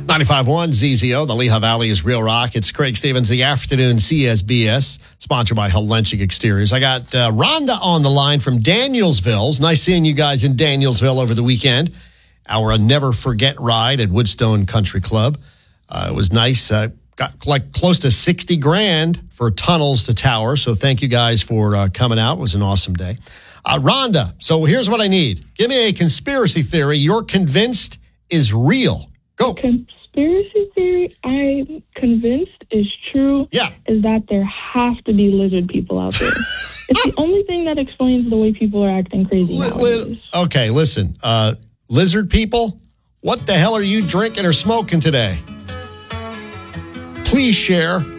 95.1 ZZO, the Lehigh Valley is Real Rock. It's Craig Stevens, the afternoon CSBS, sponsored by Helenchik Exteriors. I got Rhonda on the line from Danielsville. It's nice seeing you guys in Danielsville over the weekend. Our never forget ride at Woodstone Country Club. It was nice. Got like close to $60,000 for tunnels to tower. So thank you guys for coming out. It was an awesome day. Rhonda, so here's what I need. Give me a conspiracy theory you're convinced is real. Go. Conspiracy theory I'm convinced is true is that there have to be lizard people out there. It's the only thing that explains the way people are acting crazy nowadays. Okay, listen. Lizard people, what the hell are you drinking or smoking today? Please share